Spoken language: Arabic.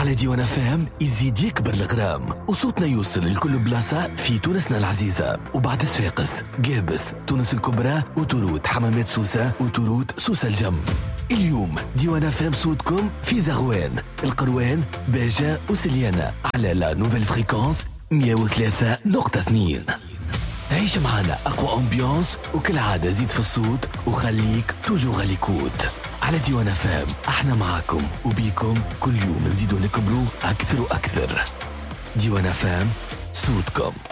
على ديوان فام يزيد يكبر الغرام وصوتنا يوصل لكل بلاصة في تونسنا العزيزة. وبعد صفاقس، قابس، تونس الكبرى، وتورود، حمامات سوسة، وتورود سوسة الجم. اليوم ديوان فام صوتكم في زغوان، القروان، باجة وسليانة على لا نوفيل فريكونس 103.2. عيش معنا أقوى أمبيانس، وكل عادة زيد في الصوت وخليك توجو غاليكوت. على ديوان فام احنا معاكم وبيكم كل يوم نزيدو نكبرو أكثر وأكثر. ديوان فام صوتكم.